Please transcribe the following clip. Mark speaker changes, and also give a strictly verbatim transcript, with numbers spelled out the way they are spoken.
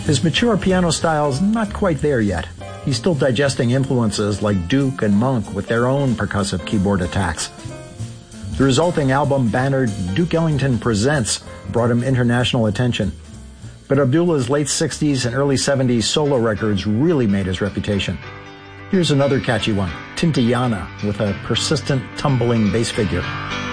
Speaker 1: His mature piano style's not quite there yet. He's still digesting influences like Duke and Monk with their own percussive keyboard attacks. The resulting album bannered Duke Ellington Presents brought him international attention. But Abdullah's late sixties and early seventies solo records really made his reputation. Here's another catchy one, Tintayana, with a persistent, tumbling bass figure.